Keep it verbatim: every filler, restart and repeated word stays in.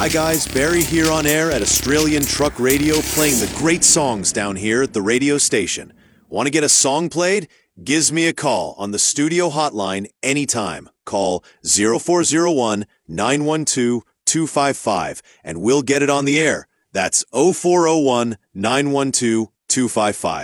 Hi guys, Barry here on air at Australian Truck Radio playing the great songs down here at the radio station. Want to get a song played? Gives me a call on the studio hotline anytime. Call zero four zero one, nine one two, two five five and we'll get it on the air. That's zero four zero one, nine one two, two five five.